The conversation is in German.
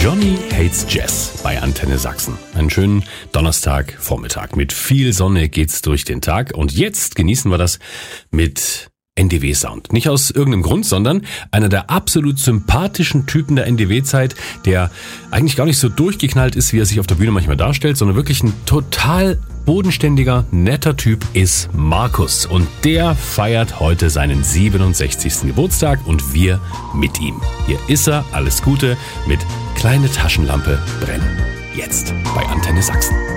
Johnny Hates Jazz bei Antenne Sachsen. Einen schönen Donnerstagvormittag. Mit viel Sonne geht's durch den Tag und jetzt genießen wir das mit NDW-Sound. Nicht aus irgendeinem Grund, sondern einer der absolut sympathischen Typen der NDW-Zeit, der eigentlich gar nicht so durchgeknallt ist, wie er sich auf der Bühne manchmal darstellt, sondern wirklich ein total bodenständiger, netter Typ ist Markus. Und der feiert heute seinen 67. Geburtstag und wir mit ihm. Hier ist er, alles Gute, mit Kleine Taschenlampe brennen. Jetzt bei Antenne Sachsen.